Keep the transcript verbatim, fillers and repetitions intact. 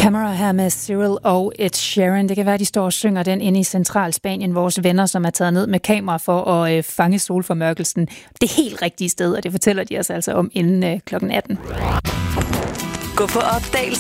Camera her med Cyril og Ed Sheeran. Det kan være, at de står og synger den inde i Centralspanien. Vores venner, som er taget ned med kamera for at øh, fange solformørkelsen. Det helt rigtige sted, og det fortæller de os altså om inden øh, klokken atten. Gå på opdagelse